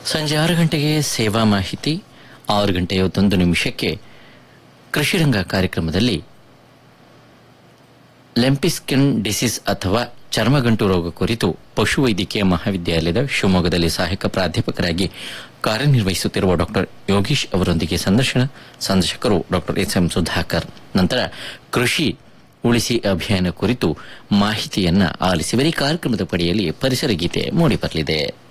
ಸಂಜೆ 6 ಗಂಟೆಗೆ ಸೇವಾ ಮಾಹಿತಿ, 6 ಗಂಟೆ 51 ನಿಮಿಷಕ್ಕೆ ಕೃಷಿರಂಗ ಕಾರ್ಯಕ್ರಮದಲ್ಲಿ ಲೆಂಪಿಸ್ಕಿನ್ ಡಿಸೀಸ್ ಅಥವಾ ಚರ್ಮಗಂಟು ರೋಗ ಕುರಿತು ಪಶುವೈದ್ಯಕೀಯ ಮಹಾವಿದ್ಯಾಲಯದ ಶಿವಮೊಗ್ಗದಲ್ಲಿ ಸಹಾಯಕ ಪ್ರಾಧ್ಯಾಪಕರಾಗಿ ಕಾರ್ಯನಿರ್ವಹಿಸುತ್ತಿರುವ ಡಾಕ್ಟರ್ ಯೋಗೀಶ್ ಅವರೊಂದಿಗೆ ಸಂದರ್ಶಕರು ಡಾಕ್ಟರ್ ಎಸ್.ಎಂ. ಸುಧಾಕರ್. ನಂತರ ಕೃಷಿ ಉಳಿಸಿ ಅಭಿಯಾನ ಕುರಿತು ಮಾಹಿತಿಯನ್ನ ಆಲಿಸುವರಿ. ಕಾರ್ಯಕ್ರಮದ ಪಡೆಯಲ್ಲಿ ಪರಿಸರ ಗೀತೆ ಮೂಡಿಬರಲಿದೆ.